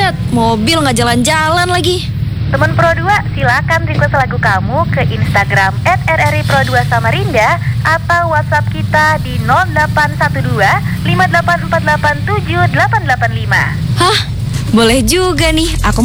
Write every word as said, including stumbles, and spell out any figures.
macet, mobil nggak jalan-jalan lagi. Teman Pro dua, silakan request lagu kamu ke Instagram et r r i pro dua Samarinda atau WhatsApp kita di nol delapan satu dua lima delapan empat delapan tujuh delapan delapan lima. Hah? Boleh juga nih, aku